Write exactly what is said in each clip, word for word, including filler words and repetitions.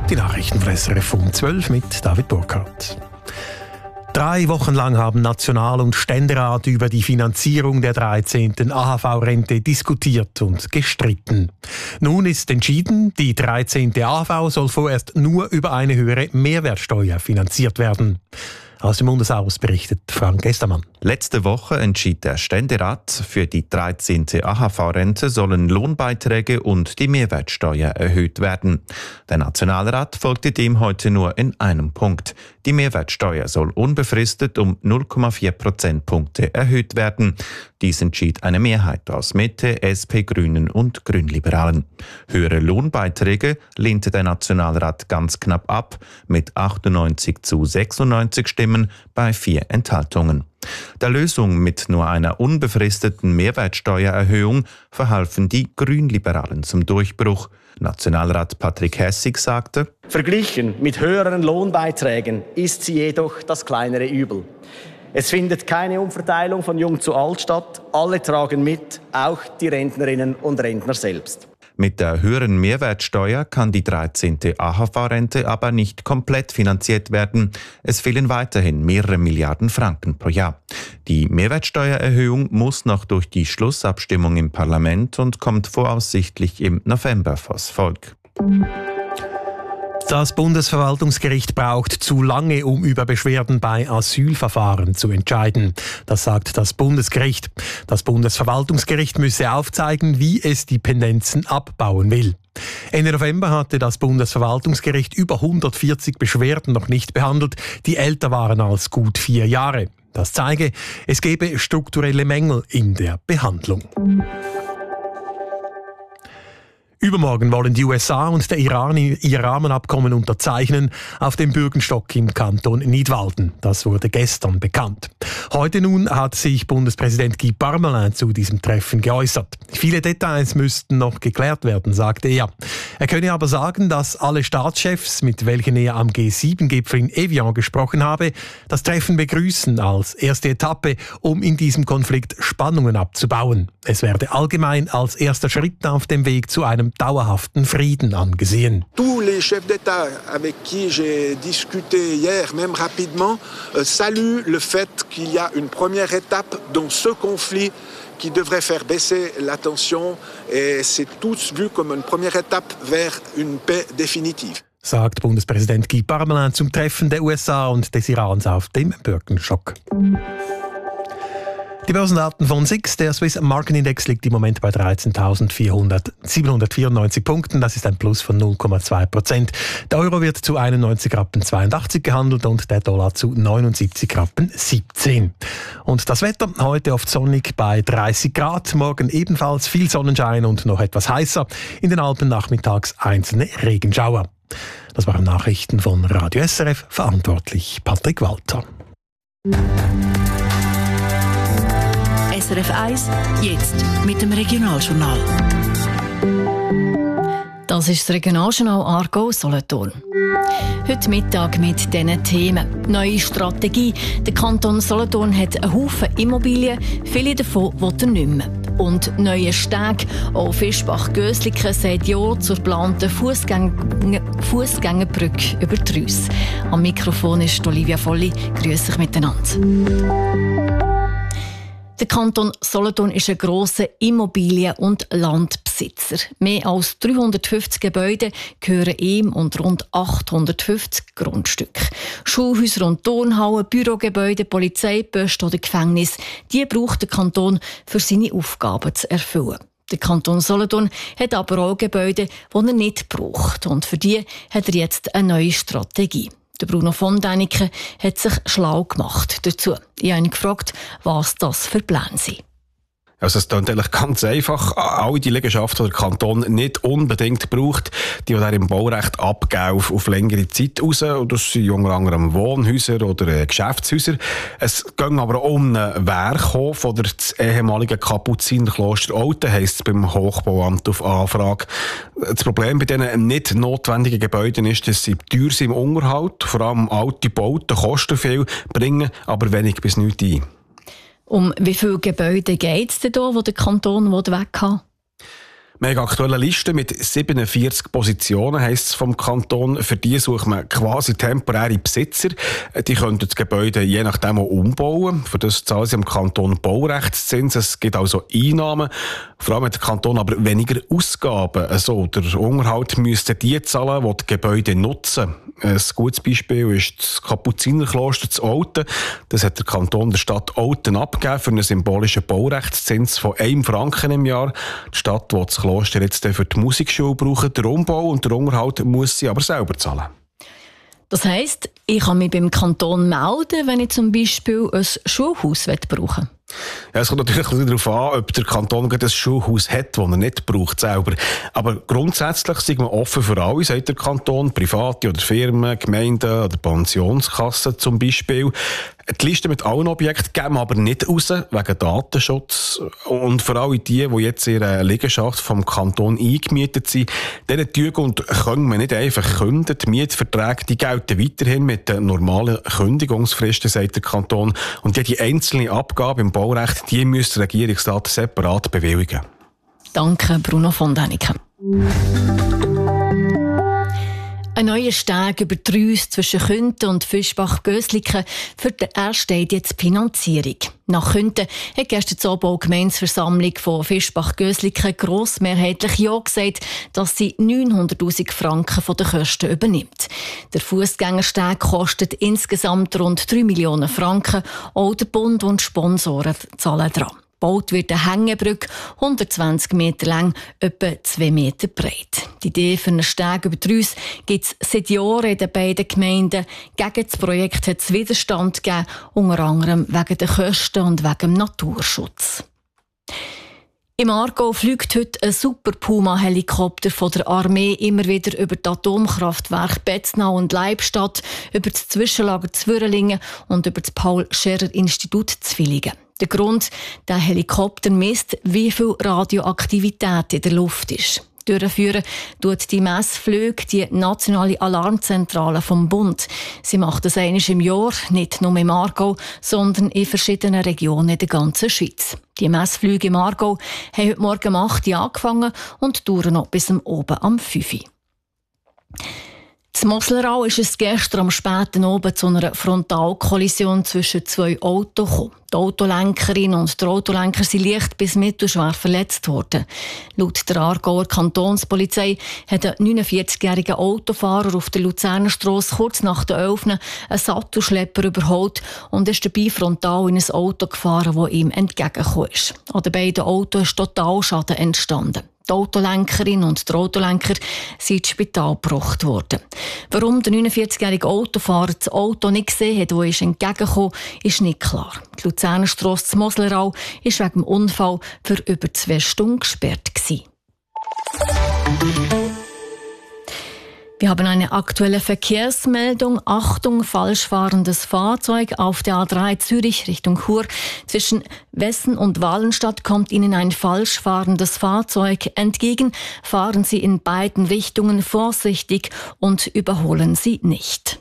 Die Nachrichten von S R F um zwölf mit David Burkhardt. Drei Wochen lang haben National- und Ständerat über die Finanzierung der dreizehnten A H V-Rente diskutiert und gestritten. Nun ist entschieden, die dreizehnte A H V soll vorerst nur über eine höhere Mehrwertsteuer finanziert werden. Aus dem Bundeshaus berichtet Frank Estermann. Letzte Woche entschied der Ständerat, für die dreizehnte A H V-Rente sollen Lohnbeiträge und die Mehrwertsteuer erhöht werden. Der Nationalrat folgte dem heute nur in einem Punkt. Die Mehrwertsteuer soll unbefristet um null Komma vier Prozentpunkte erhöht werden. Dies entschied eine Mehrheit aus Mitte, S P, Grünen und Grünliberalen. Höhere Lohnbeiträge lehnte der Nationalrat ganz knapp ab, mit achtundneunzig zu sechsundneunzig Stimmen bei vier Enthaltungen. Der Lösung mit nur einer unbefristeten Mehrwertsteuererhöhung verhalfen die Grünliberalen zum Durchbruch. Nationalrat Patrick Hessig sagte: Verglichen mit höheren Lohnbeiträgen ist sie jedoch das kleinere Übel. Es findet keine Umverteilung von Jung zu Alt statt. Alle tragen mit, auch die Rentnerinnen und Rentner selbst. Mit der höheren Mehrwertsteuer kann die dreizehnte A H V-Rente aber nicht komplett finanziert werden. Es fehlen weiterhin mehrere Milliarden Franken pro Jahr. Die Mehrwertsteuererhöhung muss noch durch die Schlussabstimmung im Parlament und kommt voraussichtlich im November vors Volk. Das Bundesverwaltungsgericht braucht zu lange, um über Beschwerden bei Asylverfahren zu entscheiden. Das sagt das Bundesgericht. Das Bundesverwaltungsgericht müsse aufzeigen, wie es die Pendenzen abbauen will. Ende November hatte das Bundesverwaltungsgericht über hundertvierzig Beschwerden noch nicht behandelt, die älter waren als gut vier Jahre. Das zeige, es gebe strukturelle Mängel in der Behandlung. Übermorgen wollen die U S A und der Iran ihr Rahmenabkommen unterzeichnen auf dem Bürgenstock im Kanton Nidwalden. Das wurde gestern bekannt. Heute nun hat sich Bundespräsident Guy Parmelin zu diesem Treffen geäußert. Viele Details müssten noch geklärt werden, sagte er. Er könne aber sagen, dass alle Staatschefs, mit welchen er am G sieben Gipfel in Evian gesprochen habe, das Treffen begrüßen als erste Etappe, um in diesem Konflikt Spannungen abzubauen. Es werde allgemein als erster Schritt auf dem Weg zu einem dauerhaften Frieden angesehen. Tous les chefs d'État avec qui j'ai discuté hier, même rapidement, saluent le fait qu'il y a une première étape dans ce conflit qui devrait faire baisser la tension et c'est tous vu comme une première étape vers une paix définitive. Sagt Bundespräsident Guy Parmelin zum Treffen der U S A und des Irans auf dem Bürgenstock. Die Börsendaten von S I X, der Swiss Marketindex, liegt im Moment bei dreizehntausendsiebenhundertvierundneunzig Punkten. Das ist ein Plus von null Komma zwei Prozent. Der Euro wird zu einundneunzig Rappen zweiundachtzig gehandelt und der Dollar zu neunundsiebzig Rappen siebzehn. Und das Wetter heute oft sonnig bei dreißig Grad, morgen ebenfalls viel Sonnenschein und noch etwas heißer. In den Alpen nachmittags einzelne Regenschauer. Das waren Nachrichten von Radio S R F, verantwortlich Patrick Walter. S R F eins, jetzt mit dem Regionaljournal. Das ist das Regionaljournal Aargau-Solothurn. Heute Mittag mit diesen Themen. Neue Strategie. Der Kanton Solothurn hat einen Haufen Immobilien, viele davon will er nicht mehr. Und neue Steg. Auch Fischbach-Gösliken sagt ja zur geplanten Fußgänger- Fußgängerbrücke über die Reuss. Am Mikrofon ist Olivia Volli. Grüß euch miteinander. Der Kanton Solothurn ist ein grosser Immobilien- und Landbesitzer. Mehr als dreihundertfünfzig Gebäude gehören ihm und rund achthundertfünfzig Grundstücke. Schulhäuser und Turnhallen, Bürogebäude, Polizeiposten oder Gefängnis, die braucht der Kanton für seine Aufgaben zu erfüllen. Der Kanton Solothurn hat aber auch Gebäude, die er nicht braucht. Und für die hat er jetzt eine neue Strategie. Der Bruno von Däniken hat sich schlau gemacht dazu. Ich habe ihn gefragt, was das für Pläne sind. Also es klingt eigentlich ganz einfach. Alle die Liegenschaften, die der Kanton nicht unbedingt braucht, die er im Baurecht abgeben auf, auf längere Zeit raus. Und das sind unter anderem Wohnhäuser oder Geschäftshäuser. Es ging aber auch um einen Werkhof von der ehemaligen Kapuzinerkloster Olten, heisst es beim Hochbauamt auf Anfrage. Das Problem bei diesen nicht notwendigen Gebäuden ist, dass sie teuer sind im Unterhalt, vor allem alte Bauten kosten viel, bringen aber wenig bis nichts ein. Um wie viele Gebäude geht es denn da, die der Kanton weg haben? Wir haben eine aktuelle Liste mit siebenundvierzig Positionen, heisst es vom Kanton. Für die sucht man quasi temporäre Besitzer. Die können das Gebäude je nachdem auch umbauen. Für das zahlen sie am Kanton Baurechtszins. Es gibt also Einnahmen. Vor allem hat der Kanton aber weniger Ausgaben. Also der Unterhalt müssten die zahlen, die die Gebäude nutzen. Ein gutes Beispiel ist das Kapuzinerkloster zu Olten. Das hat der Kanton der Stadt Olten abgegeben für einen symbolischen Baurechtszins von einem Franken im Jahr. Die Stadt, die das Kloster jetzt für die Musikschule brauchen, der Umbau und der Unterhalt muss sie aber selber zahlen. Das heisst, ich kann mich beim Kanton melden, wenn ich zum Beispiel ein Schulhaus brauchen will. Ja, es kommt natürlich darauf an, ob der Kanton ein Schulhaus hat, das er nicht braucht selber. Aber grundsätzlich sind wir offen für alle, sagt der Kanton, Private oder Firmen, Gemeinden oder Pensionskassen zum Beispiel. Die Liste mit allen Objekten geben wir aber nicht raus, wegen Datenschutz. Und für alle die, die jetzt ihre Liegenschaft vom Kanton eingemietet sind, diese Tüge und können wir nicht einfach künden. Die Mietverträge die gelten weiterhin mit den normalen Kündigungsfristen, sagt der Kanton. Und die, die einzelne Abgabe im Baurecht, die müsste der Regierungsrat separat bewilligen. Danke, Bruno von Däniken. Ein neuer Steg über die Reuss zwischen Künten und Fischbach-Gösliken für die erste jetzt die Finanzierung. Nach Künten hat gestern die Gemeinsversammlung von Fischbach-Gösliken grossmehrheitlich Ja gesagt, dass sie neunhunderttausend Franken von den Kosten übernimmt. Der Fußgängersteg kostet insgesamt rund drei Millionen Franken. Auch der Bund und Sponsoren zahlen dran. Gebaut wird eine Hängebrücke, hundertzwanzig Meter lang, etwa zwei Meter breit. Die Idee für einen Steg über die Reuss gibt es seit Jahren in den beiden Gemeinden. Gegen das Projekt hat es Widerstand gegeben, unter anderem wegen der Kosten und wegen dem Naturschutz. Im Aargau fliegt heute ein Super Puma-Helikopter von der Armee immer wieder über die Atomkraftwerke Betznau und Leibstadt, über das Zwischenlager Zwirrlingen und über das Paul-Scherrer-Institut Zwillingen. Der Grund, der Helikopter misst, wie viel Radioaktivität in der Luft ist. Durchführen tut die Messflüge die nationale Alarmzentrale vom Bund. Sie macht das einmal im Jahr, nicht nur im Aargau, sondern in verschiedenen Regionen in der ganzen Schweiz. Die Messflüge im Aargau haben heute Morgen um acht Uhr angefangen und dauern noch bis oben am fünf Uhr. In Moslerau ist es gestern am späten Abend zu einer Frontalkollision zwischen zwei Autos gekommen. Die Autolenkerin und der Autolenker sind leicht bis mittelschwer verletzt worden. Laut der Aargauer Kantonspolizei hat ein neunundvierzigjähriger Autofahrer auf der Luzernerstrasse kurz nach der elf einen Sattelschlepper überholt und ist dabei frontal in ein Auto gefahren, das ihm entgegengekommen ist. An den beiden Autos ist Totalschaden entstanden. Die Autolenkerin und der Autolenker sind ins Spital gebracht worden. Warum der neunundvierzigjährige Autofahrer das Auto nicht gesehen hat, das ist entgegengekommen, ist nicht klar. Die Luzernerstrasse zu Moslerau war wegen dem Unfall für über zwei Stunden gesperrt gewesen. Wir haben eine aktuelle Verkehrsmeldung. Achtung, falsch fahrendes Fahrzeug auf der A drei Zürich Richtung Chur. Zwischen Wessen und Wallenstadt kommt Ihnen ein falsch fahrendes Fahrzeug entgegen. Fahren Sie in beiden Richtungen vorsichtig und überholen Sie nicht.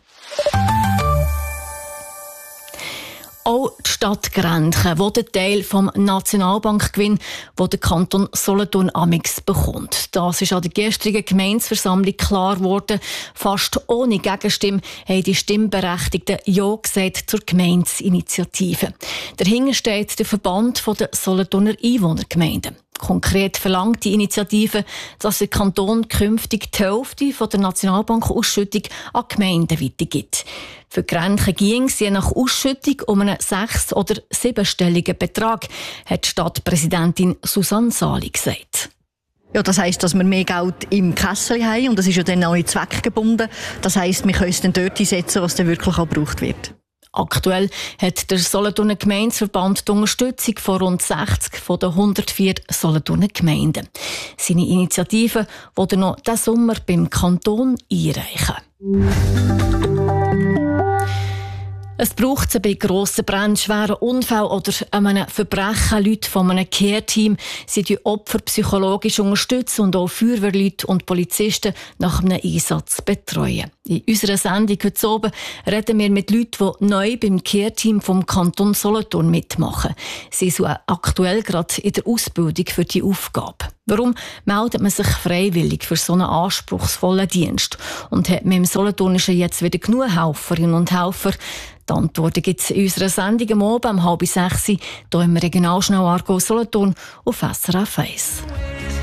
Auch die Stadt Grenchen will einen Teil vom Nationalbankgewinn, den der Kanton Solothurn amix bekommt. Das ist an der gestrigen Gemeinsversammlung klar geworden. Fast ohne Gegenstimme haben die Stimmberechtigten Ja gesagt zur Gemeindeinitiative. Dahinter steht der Verband der Solothurner Einwohnergemeinden. Konkret verlangt die Initiative, dass der Kanton künftig die Hälfte der Nationalbankausschüttung an Gemeinden weitergibt. Für Grenchen ging es je nach Ausschüttung um einen sechs- oder siebenstelligen Betrag, hat die Stadtpräsidentin Susanne Sali gesagt. Ja, das heisst, dass wir mehr Geld im Kessel haben und das ist ja dann auch nicht zweckgebunden. Das heisst, wir können es dann dort einsetzen, was dann wirklich auch gebraucht wird. Aktuell hat der Solothurner Gemeindeverband die Unterstützung von rund sechzig von den hundertvier Solothurner Gemeinden. Seine Initiative will er noch diesen Sommer beim Kanton einreichen. Es braucht es bei grossen Bränden, schweren Unfällen oder einem Verbrechen Leute von einem Care-Team. Sie die Opfer psychologisch unterstützen und auch Feuerwehrleute und Polizisten nach einem Einsatz betreuen. In unserer Sendung heute Abend reden wir mit Leuten, die neu beim Care-Team vom Kanton Solothurn mitmachen. Sie sind aktuell gerade in der Ausbildung für die Aufgabe. Warum meldet man sich freiwillig für so einen anspruchsvollen Dienst? Und hat man im Solothurnischen jetzt wieder genug Helferinnen und Helfer? Die Antworten gibt es in unserer Sendung am Abend um halb sechs hier im Regionaljournal Aargau Solothurn auf S R F eins.